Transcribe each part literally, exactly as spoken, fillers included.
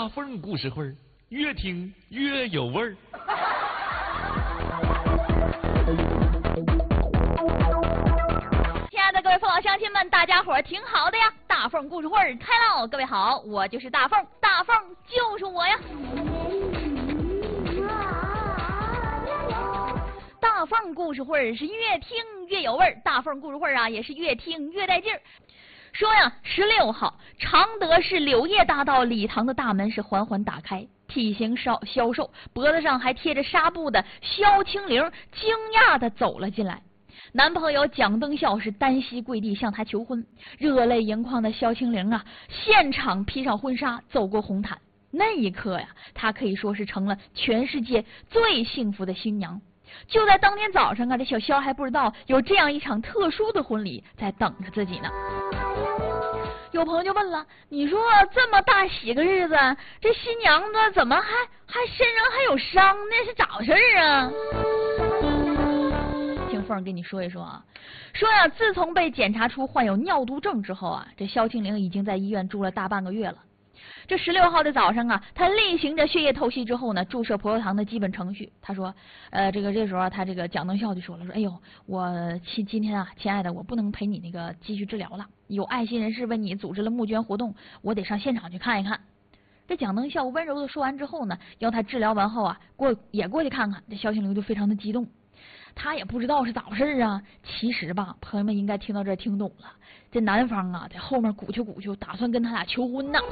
大凤故事会儿，越听越有味儿。 亲爱的各位父老乡亲们，大家伙儿挺好的呀！大凤故事会儿开喽！各位好，我就是大凤，大凤就是我呀！大凤故事会儿是越听越有味儿，大凤故事会儿啊也是越听越带劲儿。说呀，十六号，常德市柳叶大道礼堂的大门是缓缓打开，体型少消瘦，脖子上还贴着纱布的萧清灵惊讶地走了进来。男朋友蒋登孝是单膝跪地向她求婚，热泪盈眶的萧清灵啊，现场披上婚纱走过红毯。那一刻呀，她可以说是成了全世界最幸福的新娘。就在当天早上啊，这小萧还不知道有这样一场特殊的婚礼在等着自己呢。有朋友就问了，你说这么大喜个日子，这新娘子怎么还还身上还有伤呢？是咋回事啊？听凤儿跟你说一说啊，说呀，自从被检查出患有尿毒症之后啊，这萧清灵已经在医院住了大半个月了。这十六号的早上啊，他例行着血液透析之后呢，注射葡萄糖的基本程序。他说，呃，这个这时候他这个蒋登孝就说了，说，哎呦，我今今天啊，亲爱的，我不能陪你那个继续治疗了，有爱心人士为你组织了募捐活动，我得上现场去看一看。这蒋登孝温柔的说完之后呢，要他治疗完后啊，过也过去看看。这萧清灵就非常的激动。他也不知道是咋回事啊。其实吧，朋友们应该听到这听懂了，这男方啊在后面鼓秋鼓秋，打算跟他俩求婚呢。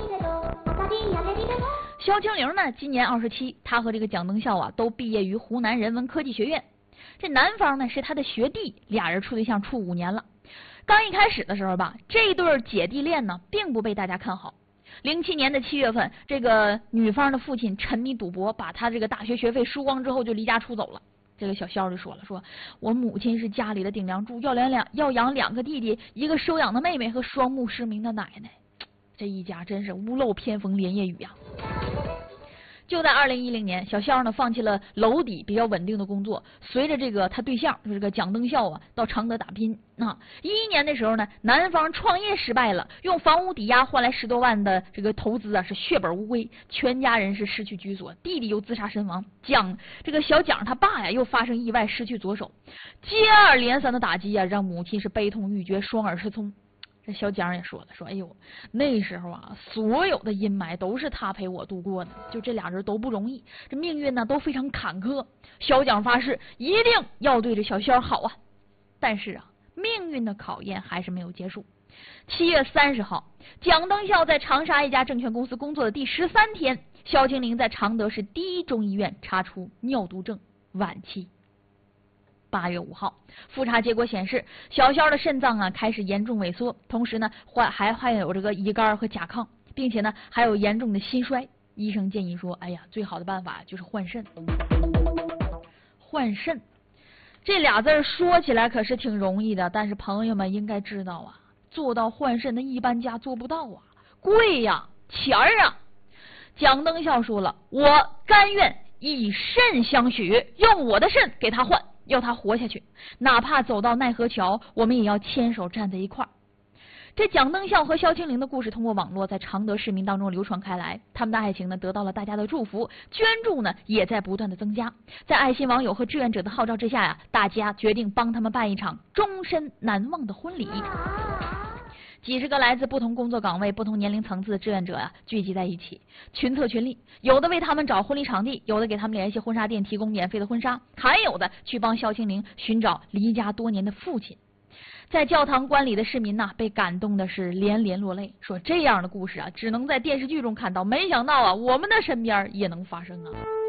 萧清灵呢今年二十七，他和这个蒋登孝啊都毕业于湖南人文科技学院。这男方呢是他的学弟，俩人处对象处五年了。刚一开始的时候吧，这对姐弟恋呢并不被大家看好。零七年的七月份，这个女方的父亲沉迷赌博，把他这个大学学费输光之后就离家出走了。这个小萧就说了，说我母亲是家里的顶梁柱，要两两要养两个弟弟，一个收养的妹妹和双目失明的奶奶，这一家真是屋漏偏逢连夜雨呀、啊。就在二零一零年，小萧呢放弃了楼底比较稳定的工作，随着这个他对象就是这个蒋登孝啊到常德打拼。啊，一一年的时候呢，男方创业失败了，用房屋抵押换来十多万的这个投资啊，是血本无归，全家人是失去居所，弟弟又自杀身亡，蒋这个小蒋他爸呀又发生意外失去左手，接二连三的打击啊，让母亲是悲痛欲绝，双耳失聪。这小蒋也说了，说哎呦，那时候啊，所有的阴霾都是他陪我度过的，就这俩人都不容易，这命运呢都非常坎坷。小蒋发誓一定要对这小萧好啊，但是啊，命运的考验还是没有结束。七月三十号，蒋登孝在长沙一家证券公司工作的第十三天，萧清灵在常德市第一中医院查出尿毒症晚期。八月五号，复查结果显示，小萧的肾脏啊开始严重萎缩，同时呢患还患有这个乙肝和甲亢，并且呢还有严重的心衰。医生建议说，哎呀，最好的办法就是换肾。换肾这俩字说起来可是挺容易的，但是朋友们应该知道啊，做到换肾的一般家做不到啊，贵呀，钱儿啊。蒋登孝说了，我甘愿以肾相许，用我的肾给他换，要他活下去，哪怕走到奈何桥，我们也要牵手站在一块儿。这蒋登孝和萧清灵的故事通过网络在常德市民当中流传开来，他们的爱情呢得到了大家的祝福，捐助呢也在不断的增加。在爱心网友和志愿者的号召之下呀、啊，大家决定帮他们办一场终身难忘的婚礼。几十个来自不同工作岗位、不同年龄层次的志愿者呀、啊，聚集在一起，群策群力，有的为他们找婚礼场地，有的给他们联系婚纱店提供免费的婚纱，还有的去帮萧清灵寻找离家多年的父亲。在教堂观礼的市民呐、啊，被感动的是连连落泪，说这样的故事啊，只能在电视剧中看到，没想到啊，我们的身边也能发生啊。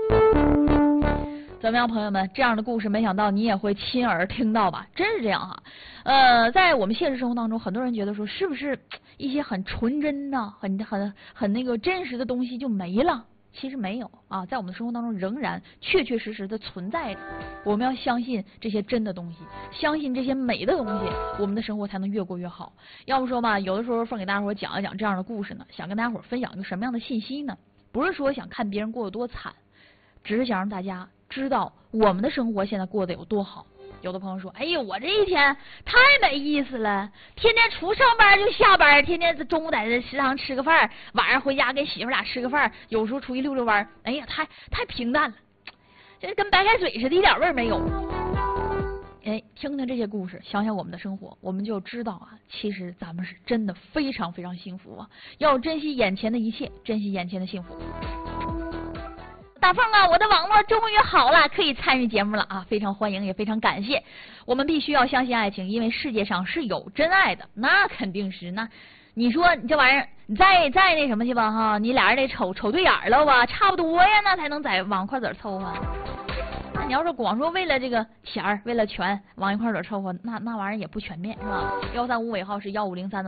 怎么样，朋友们？这样的故事，没想到你也会亲耳听到吧？真是这样哈、啊。呃，在我们现实生活当中，很多人觉得说，是不是一些很纯真的、很很很那个真实的东西就没了？其实没有啊，在我们的生活当中仍然确确实实的存在着。我们要相信这些真的东西，相信这些美的东西，我们的生活才能越过越好。要不说吧，有的时候凤给大家伙讲一讲这样的故事呢，想跟大家伙分享一个什么样的信息呢？不是说想看别人过得多惨，只是想让大家知道我们的生活现在过得有多好。 有的朋友说，哎呦，我这一天太没意思了，天天除上班就下班，天天中午在这食堂吃个饭，晚上回家跟媳妇俩吃个饭，有时候出去溜溜弯，哎呀，太太平淡了，这跟白开水似的，一点味儿没有。哎，听听这些故事，想想我们的生活，我们就知道啊，其实咱们是真的非常非常幸福啊！要珍惜眼前的一切，珍惜眼前的幸福。大凤啊，我的网络终于好了，可以参与节目了啊！非常欢迎，也非常感谢。我们必须要相信爱情，因为世界上是有真爱的，那肯定是那。你说你这玩意儿，你再再那什么去吧哈，你俩人得瞅瞅对眼了吧，差不多呀，那才能在往块子凑合。那你要是光说为了这个钱儿，为了权往一块儿凑合，那那玩意儿也不全面是吧？幺三五尾号是幺五零三的。